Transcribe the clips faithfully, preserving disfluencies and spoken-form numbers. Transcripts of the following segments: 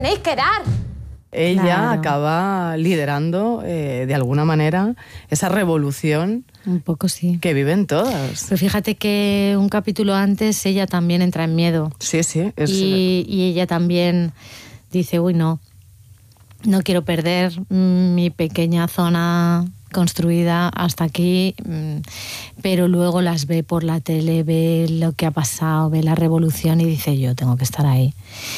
tenéis que dar. Ella Claro. acaba liderando, eh, de alguna manera, esa revolución Un poco sí. que viven todas. Pero fíjate que un capítulo antes ella también entra en miedo. Sí, sí. Es, Y, y ella también dice, uy, no, no quiero perder mm, mi pequeña zona construida hasta aquí, mm, pero luego las ve por la tele, ve lo que ha pasado, ve la revolución y dice, yo tengo que estar ahí.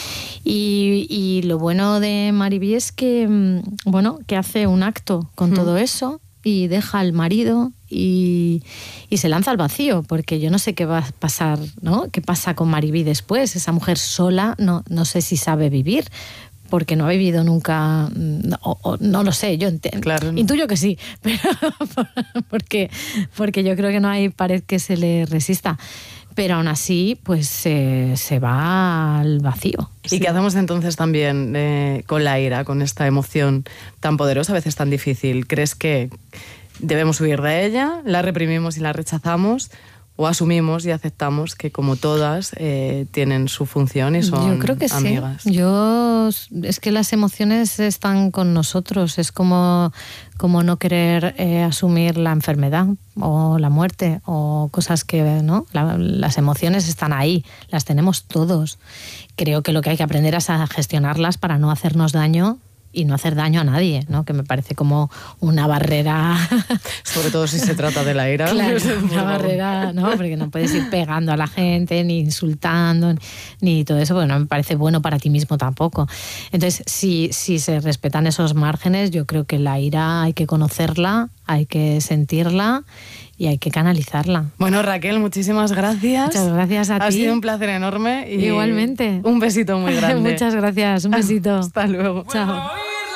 Y, y lo bueno de Mariby es que, mm, bueno, que hace un acto con Mm. todo eso y deja al marido y, y se lanza al vacío, porque yo no sé qué va a pasar, ¿no? ¿Qué pasa con Mariby después? Esa mujer sola, no, no sé si sabe vivir, porque no ha vivido nunca, no, o, no lo sé, yo ent- Claro. intuyo que sí, pero porque, porque yo creo que no hay pared que se le resista. Pero aún así, pues se, se va al vacío. ¿Y qué hacemos entonces también eh, con la ira, con esta emoción tan poderosa, a veces tan difícil? ¿Crees que debemos huir de ella, la reprimimos y la rechazamos, o asumimos y aceptamos que, como todas, eh, tienen su función y son Yo creo que amigas? sí. Yo, es que las emociones están con nosotros. Es como, como no querer eh, asumir la enfermedad o la muerte o cosas que, ¿no? La- las emociones están ahí, las tenemos todos. Creo que lo que hay que aprender es a gestionarlas para no hacernos daño y no hacer daño a nadie, ¿no? Que me parece como una barrera. Sobre todo si se trata de la ira. Claro, Por una favor. barrera, ¿no? Porque no puedes ir pegando a la gente, ni insultando, ni todo eso, porque no me parece bueno para ti mismo tampoco. Entonces, si, si se respetan esos márgenes, yo creo que la ira hay que conocerla, hay que sentirla y hay que canalizarla. Bueno, Raquel, muchísimas gracias. Muchas gracias a Ha ti. sido un placer enorme. Y Igualmente. Un besito muy grande. Muchas gracias, un besito. Hasta luego. Chao.